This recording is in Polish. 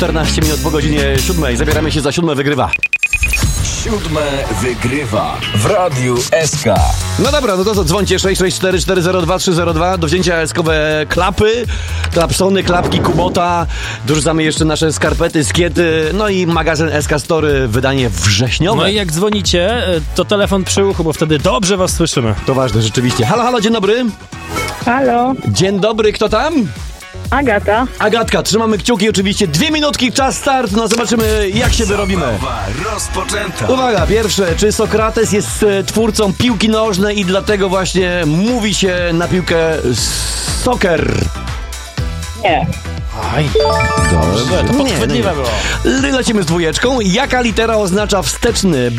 14 minut po godzinie 7. Zabieramy się za 7 wygrywa. 7 wygrywa w Radiu SK. No dobra, no to co, dzwońcie 664402302 do wzięcia SK-owe klapy, klapsony, klapki, Kubota. Dorzucamy jeszcze nasze skarpety, skiety, no i magazyn SK Story, wydanie wrześniowe. No i jak dzwonicie, to telefon przy uchu, bo wtedy dobrze was słyszymy. To ważne, rzeczywiście. Halo, halo, dzień dobry. Halo, Dzień dobry, kto tam? Agata. Agatka, trzymamy kciuki, oczywiście 2 minutki, czas start, no zobaczymy jak się wyrobimy. Zabawa rozpoczęta. Uwaga, pierwsze, czy Sokrates jest twórcą piłki nożnej i dlatego właśnie mówi się na piłkę soccer? Nie. Aj, dobrze, to podchwytliwe było. Lecimy z dwójeczką. Jaka litera oznacza wsteczny